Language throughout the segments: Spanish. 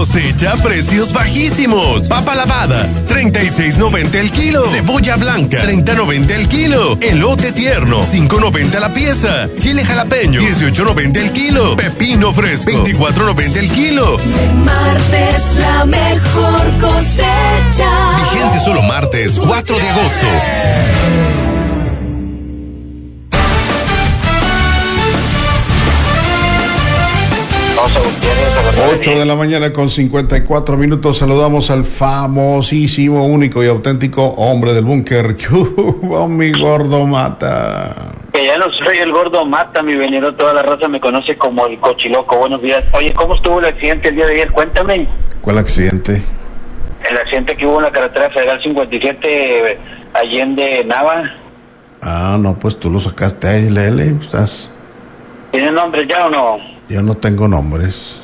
cosecha a precios bajísimos. Papa lavada, 36.90 el kilo. Cebolla blanca, 30.90 el kilo. Elote tierno, 5.90 la pieza. Chile jalapeño, 18.90 el kilo. Pepino fresco, 24.90 el kilo. Martes la mejor cosecha. Vigencia solo martes 4 de agosto. 8 de la mañana con 54 minutos. Saludamos al famosísimo, único y auténtico hombre del búnker. Mi gordo Mata. Que ya no soy el gordo Mata, mi venero. Toda la raza me conoce como el cochiloco. Buenos días. Oye, ¿cómo estuvo el accidente el día de ayer? Cuéntame. ¿Cuál accidente? El accidente que hubo en la carretera federal 57 Allende Nava. Ah, no, pues tú lo sacaste ahí, Lele. ¿Estás? ¿Tiene nombre ya o no? Yo no tengo nombres.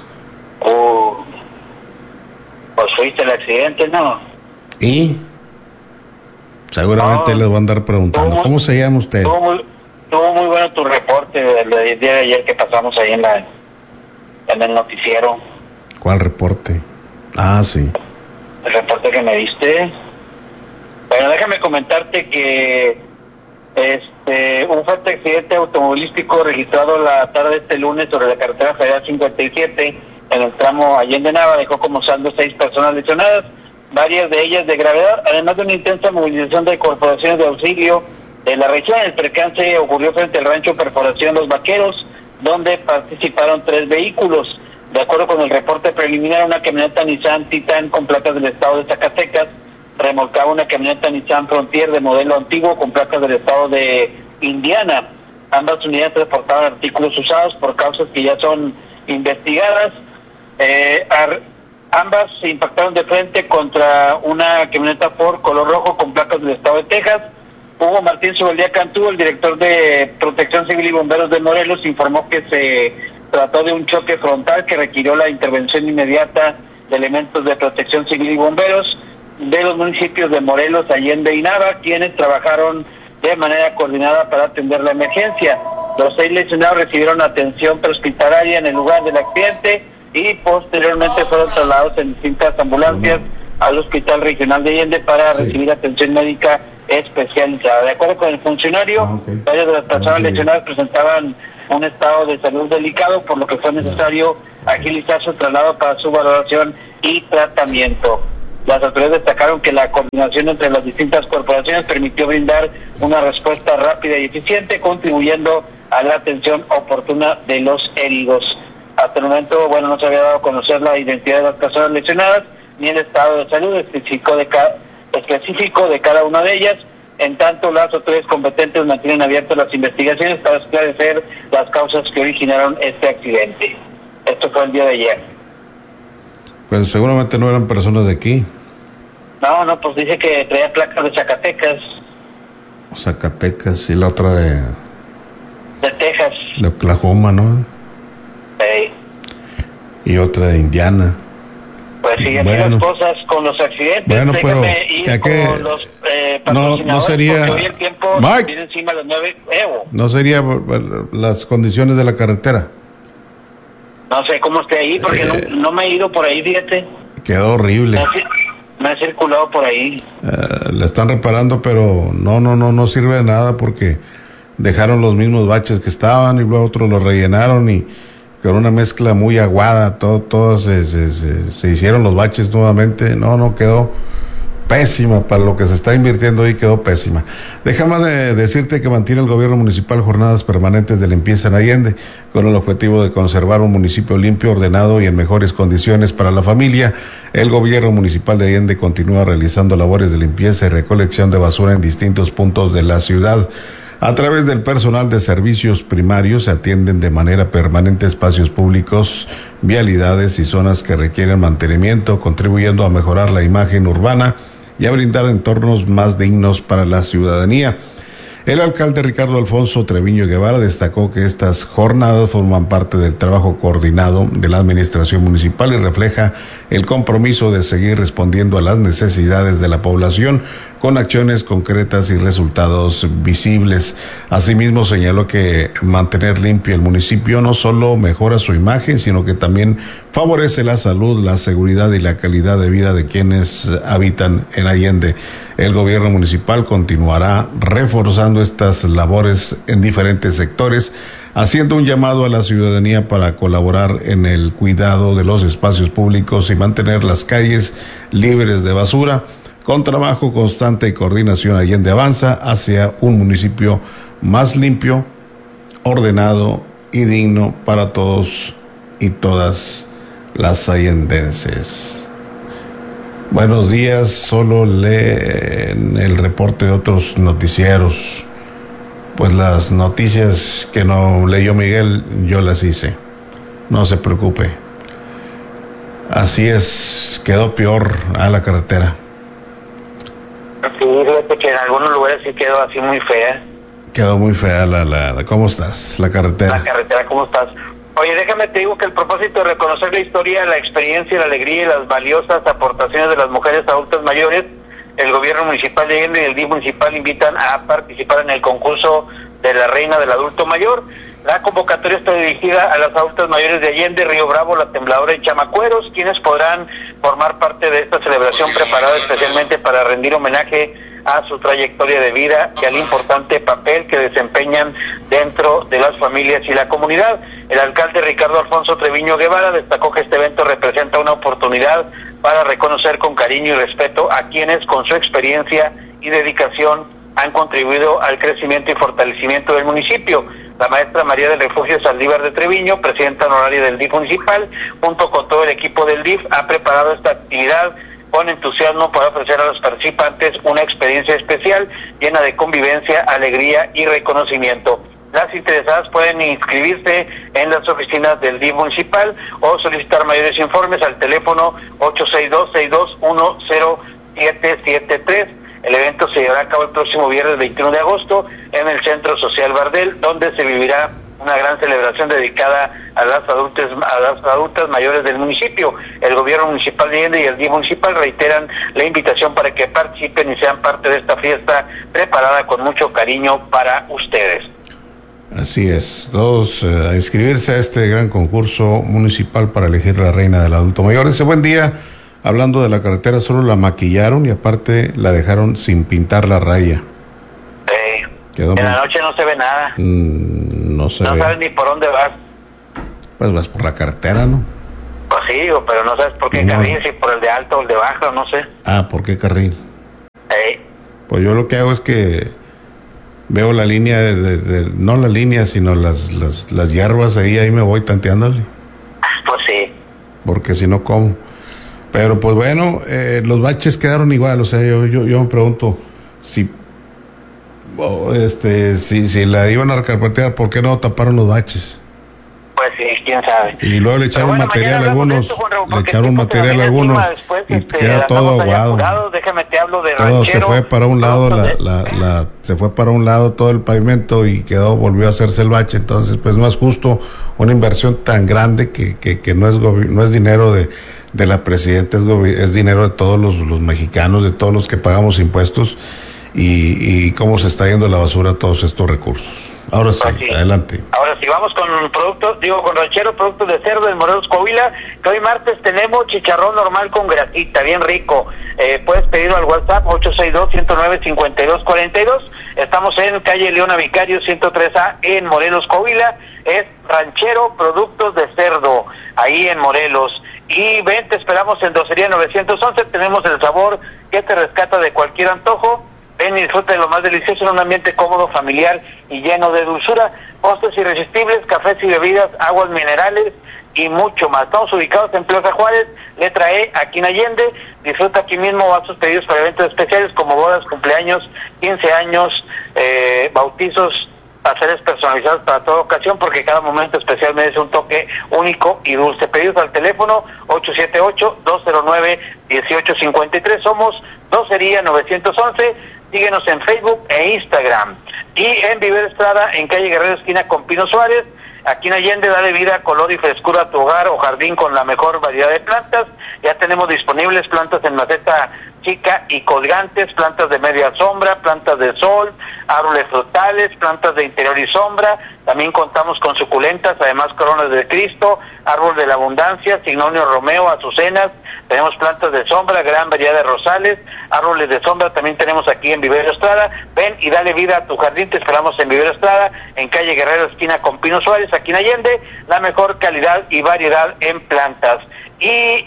Pues fuiste el accidente, ¿no? ¿Y? Seguramente les van a andar preguntando. ¿Cómo se llama usted? Estuvo muy bueno tu reporte del día de ayer que pasamos ahí en el noticiero. ¿Cuál reporte? Ah, sí. El reporte que me diste. Bueno, déjame comentarte que un fuerte accidente automovilístico registrado la tarde de este lunes sobre la carretera federal 57 en el tramo Allende Nava dejó como saldo 6 personas lesionadas, varias de ellas de gravedad, además de una intensa movilización de corporaciones de auxilio de la región. El percance ocurrió frente al rancho Perforación Los Vaqueros, donde participaron 3 vehículos. De acuerdo con el reporte preliminar, una camioneta Nissan Titan con placas del estado de Zacatecas remolcaba una camioneta Nissan Frontier de modelo antiguo con placas del estado de Indiana. Ambas unidades transportaban artículos usados por causas que ya son investigadas. Ambas se impactaron de frente contra una camioneta Ford color rojo con placas del estado de Texas. Hugo Martín Subeldía Cantú, el director de Protección Civil y Bomberos de Morelos, informó que se trató de un choque frontal que requirió la intervención inmediata de elementos de Protección Civil y Bomberos de los municipios de Morelos, Allende y Nava, quienes trabajaron de manera coordinada para atender la emergencia. Los 6 lesionados recibieron atención prehospitalaria en el lugar del accidente y posteriormente fueron trasladados en distintas ambulancias al Hospital Regional de Allende para recibir atención médica especializada. De acuerdo con el funcionario, varias de las personas lesionadas presentaban un estado de salud delicado, por lo que fue necesario agilizar su traslado para su valoración y tratamiento. Las autoridades destacaron que la coordinación entre las distintas corporaciones permitió brindar una respuesta rápida y eficiente, contribuyendo a la atención oportuna de los heridos. Hasta el momento, no se había dado a conocer la identidad de las personas lesionadas, ni el estado de salud específico de cada una de ellas. En tanto, las autoridades competentes mantienen abiertas las investigaciones para esclarecer las causas que originaron este accidente. Esto fue el día de ayer. Pues seguramente no eran personas de aquí. No, pues dice que traía placas de Zacatecas. Zacatecas y la otra de Texas. De Oklahoma, ¿no? Sí. Y otra de Indiana. Pues siguen las cosas con los accidentes. Bueno, pero con los patrocinadores, no sería, porque hoy el tiempo viene encima de las 9. No sería las condiciones de la carretera. No sé cómo esté ahí, porque no me he ido por ahí, fíjate. Quedó horrible. Me he circulado por ahí. La están reparando, pero no sirve de nada porque dejaron los mismos baches que estaban y luego otros los rellenaron y con una mezcla muy aguada, todos se hicieron los baches nuevamente. No quedó pésima para lo que se está invirtiendo ahí, quedó pésima. Déjame decirte que mantiene el gobierno municipal jornadas permanentes de limpieza en Allende con el objetivo de conservar un municipio limpio, ordenado y en mejores condiciones para la familia. El gobierno municipal de Allende continúa realizando labores de limpieza y recolección de basura en distintos puntos de la ciudad. A través del personal de servicios primarios se atienden de manera permanente espacios públicos, vialidades y zonas que requieren mantenimiento, contribuyendo a mejorar la imagen urbana y a brindar entornos más dignos para la ciudadanía. El alcalde Ricardo Alfonso Treviño Guevara destacó que estas jornadas forman parte del trabajo coordinado de la administración municipal y refleja el compromiso de seguir respondiendo a las necesidades de la población con acciones concretas y resultados visibles. Asimismo, señaló que mantener limpio el municipio no solo mejora su imagen, sino que también favorece la salud, la seguridad y la calidad de vida de quienes habitan en Allende. El gobierno municipal continuará reforzando estas labores en diferentes sectores, haciendo un llamado a la ciudadanía para colaborar en el cuidado de los espacios públicos y mantener las calles libres de basura. Con trabajo constante y coordinación, Allende avanza hacia un municipio más limpio, ordenado y digno para todos y todas las allendenses. Buenos días, solo leen el reporte de otros noticieros. Pues las noticias que no leyó Miguel, yo las hice. No se preocupe. Así es, quedó peor a la carretera. Sí, fíjate que en algunos lugares sí quedó así muy fea. Quedó muy fea ¿cómo estás? La carretera. La carretera, ¿cómo estás? Oye, déjame te digo que el propósito de reconocer la historia, la experiencia, la alegría y las valiosas aportaciones de las mujeres adultas mayores, el gobierno municipal de Allende y el DIF municipal invitan a participar en el concurso de la Reina del Adulto Mayor. La convocatoria está dirigida a las adultas mayores de Allende, Río Bravo, La Tembladora y Chamacueros, quienes podrán formar parte de esta celebración preparada especialmente para rendir homenaje a su trayectoria de vida y al importante papel que desempeñan dentro de las familias y la comunidad. El alcalde Ricardo Alfonso Treviño Guevara destacó que este evento representa una oportunidad para reconocer con cariño y respeto a quienes con su experiencia y dedicación han contribuido al crecimiento y fortalecimiento del municipio. La maestra María del Refugio Saldívar de Treviño, presidenta honoraria del DIF municipal, junto con todo el equipo del DIF, ha preparado esta actividad con entusiasmo para ofrecer a los participantes una experiencia especial llena de convivencia, alegría y reconocimiento. Las interesadas pueden inscribirse en las oficinas del DIF municipal o solicitar mayores informes al teléfono 862-621-0773. El evento se llevará a cabo el próximo viernes 21 de agosto en el Centro Social Bardel, donde se vivirá una gran celebración dedicada a las adultas mayores del municipio. El gobierno municipal de Allende y el DIF municipal reiteran la invitación para que participen y sean parte de esta fiesta preparada con mucho cariño para ustedes. Así es, todos a inscribirse a este gran concurso municipal para elegir la Reina del Adulto Mayor. Ese buen día, hablando de la carretera, solo la maquillaron y aparte la dejaron sin pintar la raya. En la noche no se ve nada. No se ve. No sabes ni por dónde vas. Pues vas por la carretera, ¿no? Pues sí, pero no sabes por qué carril, si por el de alto o el de bajo, no sé. Ah, ¿por qué carril? Pues yo lo que hago es que veo la línea no la línea, sino las hierbas ahí me voy tanteándole. Pues sí. Porque si no, ¿cómo? Pero pues bueno, los baches quedaron igual, o sea, yo me pregunto si la iban a recarpetear, ¿por qué no taparon los baches? Pues sí, quién sabe. Y luego le echaron material a algunos, y queda todo aguado. Déjame te hablo de todo ranchero. Se fue para un lado, se fue para un lado todo el pavimento y volvió a hacerse el bache. Entonces, pues no es justo una inversión tan grande que no es dinero de la presidenta, es dinero de todos los mexicanos, de todos los que pagamos impuestos, y cómo se está yendo a la basura todos estos recursos. Ahora sí, adelante. Ahora sí, vamos con ranchero, productos de cerdo en Morelos, Coahuila, que hoy martes tenemos chicharrón normal con grasita, bien rico. Puedes pedirlo al WhatsApp 862-109-5242. Estamos en calle Leona Vicario 103A en Morelos, Coahuila. Es ranchero, productos de cerdo, ahí en Morelos. Y ven, te esperamos en Docería 911, tenemos el sabor que te rescata de cualquier antojo. Ven y disfruta de lo más delicioso en un ambiente cómodo, familiar y lleno de dulzura. Postres irresistibles, cafés y bebidas, aguas minerales y mucho más. Estamos ubicados en Plaza Juárez, letra E, aquí en Allende. Disfruta aquí mismo, haz tus pedidos para eventos especiales como bodas, cumpleaños, 15 años, bautizos, pasteles personalizados para toda ocasión, porque cada momento especial merece un toque único y dulce. Pedidos al teléfono 878-209-1853. Somos Docería 911. Síguenos en Facebook e Instagram. Y en Viver Estrada, en calle Guerrero, esquina con Pino Suárez. Aquí en Allende, dale vida, color y frescura a tu hogar o jardín con la mejor variedad de plantas. Ya tenemos disponibles plantas en maceta chica y colgantes, plantas de media sombra, plantas de sol, árboles frutales, plantas de interior y sombra. También contamos con suculentas, además coronas de Cristo, árbol de la abundancia, signonio romeo, azucenas. Tenemos plantas de sombra, gran variedad de rosales, árboles de sombra también tenemos aquí en Vivero Estrada. Ven y dale vida a tu jardín, te esperamos en Vivero Estrada, en calle Guerrero, esquina con Pino Suárez, aquí en Allende, la mejor calidad y variedad en plantas. Y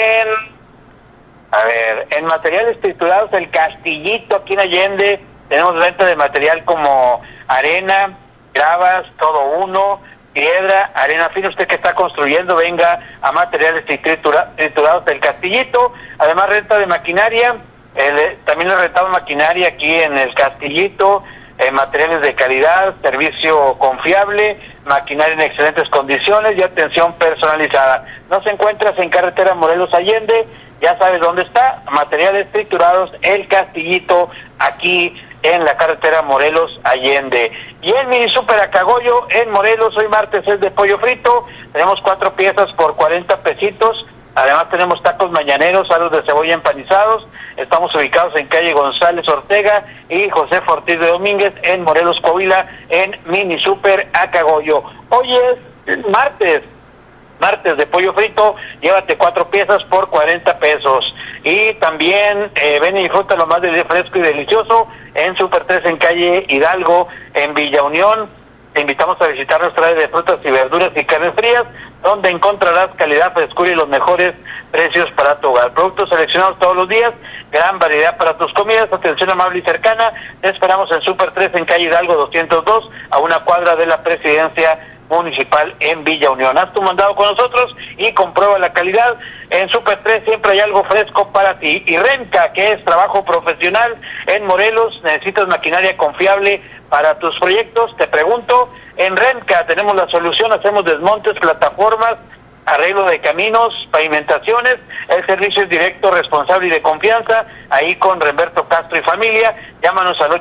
en materiales triturados, el Castillito, aquí en Allende, tenemos venta de material como arena, gravas, todo uno, piedra, arena fina. Usted que está construyendo, venga a materiales triturados del Castillito. Además, renta de maquinaria, también le rentamos maquinaria aquí en el Castillito, materiales de calidad, servicio confiable, maquinaria en excelentes condiciones y atención personalizada. Nos encuentras en carretera Morelos Allende, ya sabes dónde está, materiales triturados, el Castillito, aquí en la carretera Morelos Allende. Y en Mini Super Acagoyo, en Morelos, hoy martes es de pollo frito, tenemos 4 piezas por 40 pesitos, además tenemos tacos mañaneros, aros de cebolla empanizados, estamos ubicados en calle González Ortega y José Ortiz de Domínguez, en Morelos, Coahuila, en Mini Super Acagoyo. Hoy es martes de pollo frito, llévate 4 piezas por 40 pesos. Y también ven y disfruta lo más de fresco y delicioso en Super 3 en calle Hidalgo, en Villa Unión. Te invitamos a visitar nuestra área de frutas y verduras y carnes frías, donde encontrarás calidad, frescura y los mejores precios para tu hogar. Productos seleccionados todos los días, gran variedad para tus comidas, atención amable y cercana. Te esperamos en Super 3 en calle Hidalgo 202, a una cuadra de la Presidencia Municipal en Villa Unión. Haz tu mandado con nosotros y comprueba la calidad. En Super 3 siempre hay algo fresco para ti. Y Renca, que es trabajo profesional en Morelos, necesitas maquinaria confiable para tus proyectos. Te pregunto, en Renca tenemos la solución, hacemos desmontes, plataformas, arreglo de caminos, pavimentaciones. El servicio es directo, responsable y de confianza, ahí con Remberto Castro y familia. Llámanos al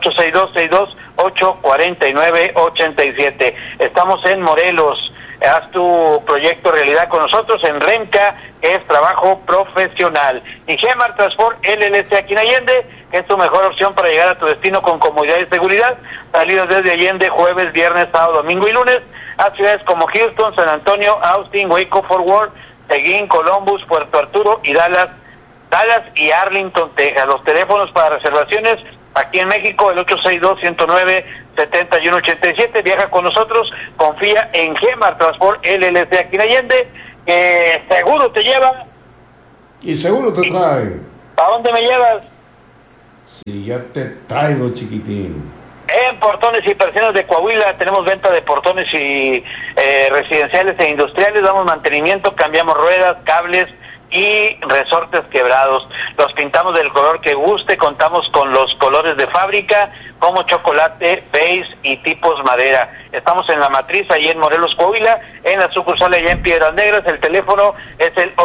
862-62-849-87. Estamos en Morelos. Haz tu proyecto realidad con nosotros en Renca, que es trabajo profesional. Y Gemar Transport LLC aquí en Allende, que es tu mejor opción para llegar a tu destino con comodidad y seguridad. Salidas desde Allende jueves, viernes, sábado, domingo y lunes a ciudades como Houston, San Antonio, Austin, Waco, Fort Worth, Seguín, Columbus, Puerto Arturo y Dallas y Arlington, Texas. Los teléfonos para reservaciones aquí en México, el 862-109-7187. Viaja con nosotros, confía en Gemar Transport LLC aquí en Allende, que seguro te lleva. Y seguro te trae. ¿A dónde me llevas? Sí, ya te traigo, chiquitín. En Portones y Persianas de Coahuila tenemos venta de portones y residenciales e industriales. Damos mantenimiento, cambiamos ruedas, cables y resortes quebrados. Los pintamos del color que guste. Contamos con los colores de fábrica como chocolate, beige y tipos madera. Estamos en la matriz, ahí en Morelos, Coahuila. En la sucursal allá en Piedras Negras, el teléfono es el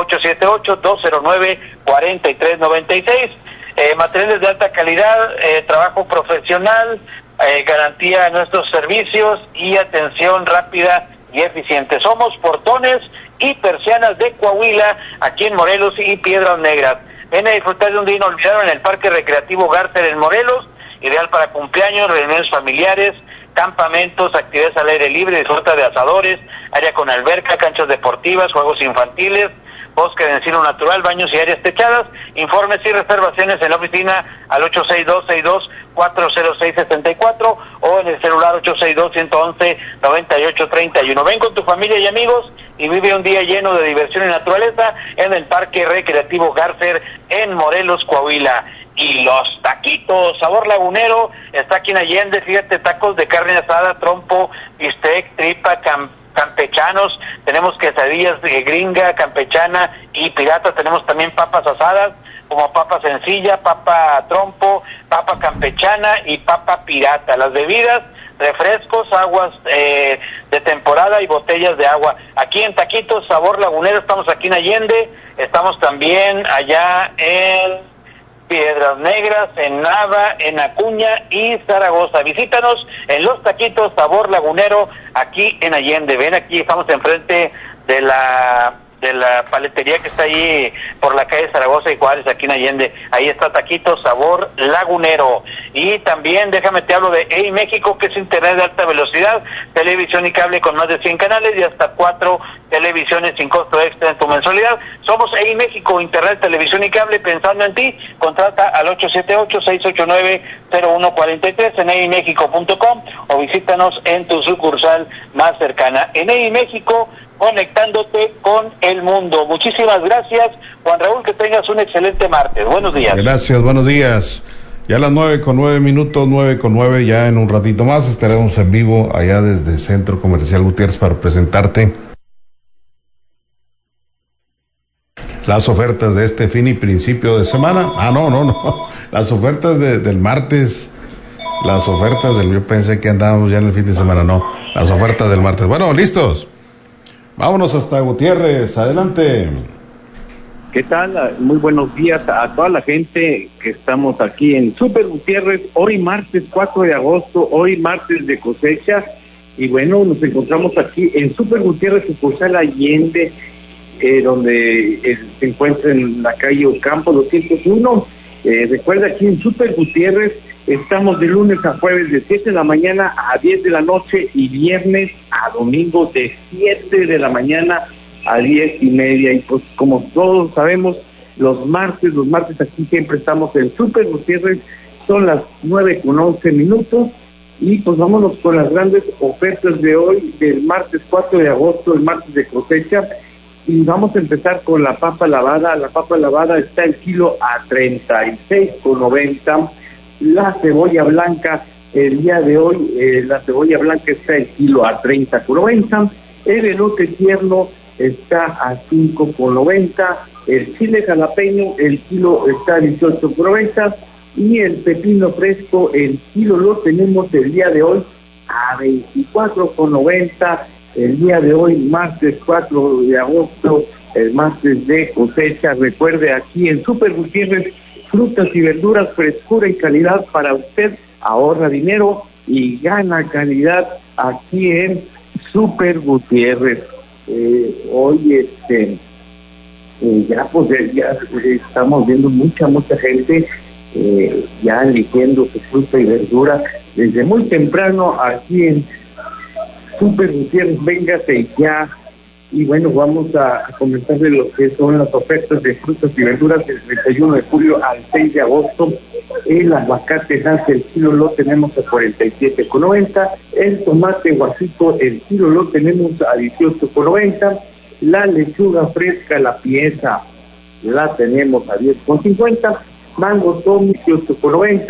878-209-4396. Materiales de alta calidad, trabajo profesional, garantía de nuestros servicios y atención rápida y eficiente. Somos Portones y Persianas de Coahuila, aquí en Morelos y Piedras Negras. Ven a disfrutar de un día inolvidable en el Parque Recreativo Garter en Morelos, ideal para cumpleaños, reuniones familiares, campamentos, actividades al aire libre, disfruta de asadores, área con alberca, canchas deportivas, juegos infantiles, bosque de encino natural, baños y áreas techadas. Informes y reservaciones en la oficina al 862-62-406-64 o en el celular 862-111-9831. Ven con tu familia y amigos y vive un día lleno de diversión y naturaleza en el Parque Recreativo Garcer en Morelos, Coahuila. Y los taquitos, sabor lagunero, está aquí en Allende. Fíjate, tacos de carne asada, trompo, bistec, tripa, campechanos, tenemos quesadillas de gringa, campechana y pirata. Tenemos también papas asadas como papa sencilla, papa trompo, papa campechana y papa pirata. Las bebidas, refrescos, aguas de temporada y botellas de agua. Aquí en Taquitos Sabor Lagunero, estamos aquí en Allende, estamos también allá en Piedras Negras, en Nava, en Acuña y Zaragoza. Visítanos en Los Taquitos Sabor Lagunero, aquí en Allende. Ven, aquí estamos enfrente de la de la paletería que está ahí por la calle Zaragoza y Juárez, aquí en Allende. Ahí está Taquito Sabor Lagunero. Y también déjame te hablo de EI México, que es internet de alta velocidad, televisión y cable con más de 100 canales y hasta 4 televisiones sin costo extra en tu mensualidad. Somos EI México, internet, televisión y cable, pensando en ti. Contrata al 878-689-0143 en eimexico.com o visítanos en tu sucursal más cercana. En EI México, conectándote con el mundo. Muchísimas gracias, Juan Raúl, que tengas un excelente martes. Buenos días. Gracias, buenos días. Ya a las 9:09, 9:09, ya en un ratito más estaremos en vivo allá desde Centro Comercial Gutiérrez para presentarte las ofertas de este fin y principio de semana. No. Las ofertas del martes, las ofertas yo pensé que andábamos ya en el fin de semana, no. Las ofertas del martes. Bueno, listos. Vámonos hasta Gutiérrez, adelante. ¿Qué tal? Muy buenos días a toda la gente que estamos aquí en Super Gutiérrez, hoy martes 4 de agosto, hoy martes de cosecha, y bueno, nos encontramos aquí en Super Gutiérrez, sucursal Allende, donde se encuentra en la calle Ocampo 201. Recuerda, aquí en Super Gutiérrez estamos de lunes a jueves de 7 de la mañana a 10 de la noche y viernes a domingo de 7 de la mañana a 10:30. Y pues como todos sabemos, los martes aquí siempre estamos en Super Gutiérrez, son las 9:11. Y pues vámonos con las grandes ofertas de hoy, del martes 4 de agosto, el martes de cosecha. Y vamos a empezar con la papa lavada. La papa lavada está el kilo a 36,90. La cebolla blanca, el día de hoy, la cebolla blanca está el kilo a 30,90. El elote tierno está a 5,90. El chile jalapeño, el kilo está a 18,90. Y el pepino fresco, el kilo lo tenemos el día de hoy a 24,90. El día de hoy, martes 4 de agosto, el martes de cosecha. Recuerde, aquí en Super Gutiérrez, frutas y verduras, frescura y calidad para usted. Ahorra dinero y gana calidad aquí en Super Gutiérrez. Hoy ya estamos viendo mucha gente ya eligiendo su fruta y verdura desde muy temprano aquí en Super Gutiérrez. Véngase ya. Y bueno, vamos a comentar de lo que son las ofertas de frutas y verduras del 31 de julio al 6 de agosto. El aguacate Hass, el kilo lo tenemos a 47,90. El tomate guasito, el kilo lo tenemos a 18,90. La lechuga fresca, la pieza, la tenemos a 10,50. Mango Tom, 18,90.